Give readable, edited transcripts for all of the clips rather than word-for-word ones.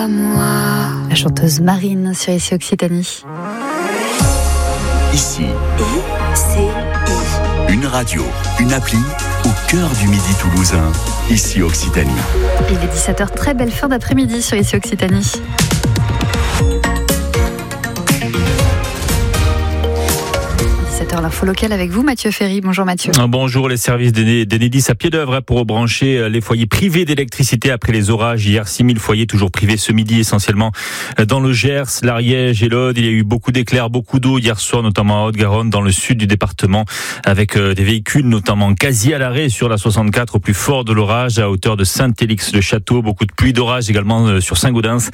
à moi. La chanteuse Marine sur Ici Occitanie. Ici, I-C-I. une radio, une appli au cœur du Midi toulousain. Ici Occitanie. Il est 17h, très belle fin d'après-midi sur Ici Occitanie. L'info locale avec vous, Mathieu Ferry. Bonjour Mathieu. Bonjour, les services d'Enedis à pied d'œuvre pour rebrancher les foyers privés d'électricité après les orages. Hier, 6000 foyers toujours privés ce midi, essentiellement dans le Gers, l'Ariège et l'Aude. Il y a eu beaucoup d'éclairs, beaucoup d'eau hier soir, notamment à Haute-Garonne, dans le sud du département, avec des véhicules notamment quasi à l'arrêt sur la 64 au plus fort de l'orage, à hauteur de Saint-Élix-le-Château. Beaucoup de pluie d'orage également sur Saint-Gaudens.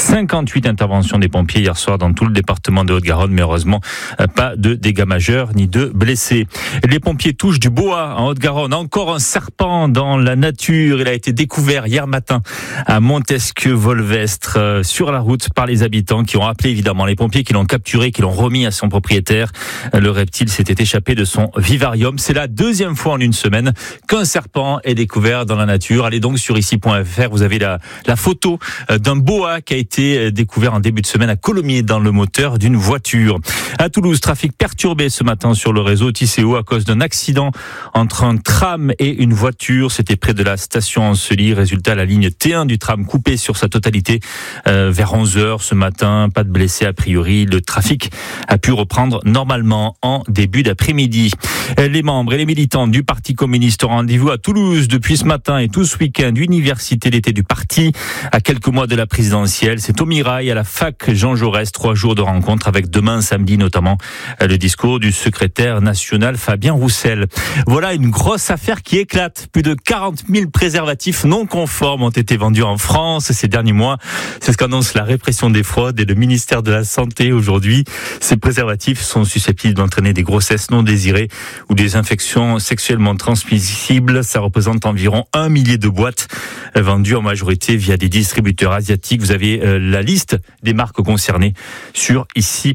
58 interventions des pompiers hier soir dans tout le département de Haute-Garonne, mais heureusement pas de dégâts majeurs ni de blessés. Les pompiers touchent du boa en Haute-Garonne. Encore un serpent dans la nature. Il a été découvert hier matin à Montesquieu-Volvestre sur la route par les habitants qui ont appelé évidemment les pompiers, qui l'ont capturé, qui l'ont remis à son propriétaire. Le reptile s'était échappé de son vivarium. C'est la deuxième fois en une semaine qu'un serpent est découvert dans la nature. Allez donc sur ici.fr. Vous avez la photo d'un boa qui a été découvert en début de semaine à Colomiers dans le moteur d'une voiture. À Toulouse, trafic perturbé ce matin sur le réseau Tisséo à cause d'un accident entre un tram et une voiture. C'était près de la station Ancelis. Résultat, la ligne T1 du tram coupée sur sa totalité vers 11h ce matin. Pas de blessés a priori. Le trafic a pu reprendre normalement en début d'après-midi. Les membres et les militants du Parti communiste ont rendez-vous à Toulouse depuis ce matin et tout ce week-end. Université d'été du parti à quelques mois de la présidentielle. C'est au Mirail à la fac Jean Jaurès. 3 jours de rencontres avec demain samedi notamment le discours du secrétaire national Fabien Roussel. Voilà une grosse affaire qui éclate. Plus de 40 000 préservatifs non conformes ont été vendus en France ces derniers mois. C'est ce qu'annonce la répression des fraudes et le ministère de la Santé aujourd'hui. Ces préservatifs sont susceptibles d'entraîner des grossesses non désirées ou des infections sexuellement transmissibles. Ça représente environ 1 millier de boîtes vendues en majorité via des distributeurs asiatiques. Vous avez la liste des marques concernées sur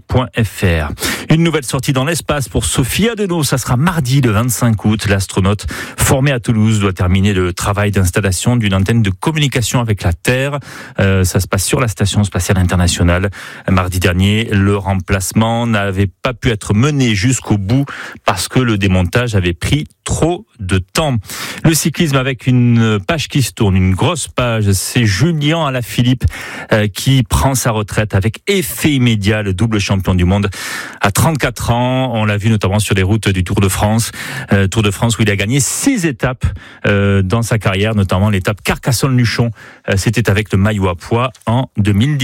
ici.fr. Une nouvelle sortie dans l'espace pour Sophie Adenau. Ça sera mardi le 25 août. L'astronaute formée à Toulouse doit terminer le travail d'installation d'une antenne de communication avec la Terre. Ça se passe sur la Station spatiale internationale. Mardi dernier, le remplacement n'avait pas pu être mené jusqu'au bout parce que le démontage avait pris trop de temps. Le cyclisme avec une page qui se tourne, une grosse page. C'est Julien Alaphilippe qui prend sa retraite avec effet immédiat, le double champion du monde à 34 ans. On l'a vu notamment sur les routes du Tour de France. Tour de France où il a gagné 6 étapes dans sa carrière, notamment l'étape Carcassonne-Luchon. C'était avec le maillot à pois en 2010.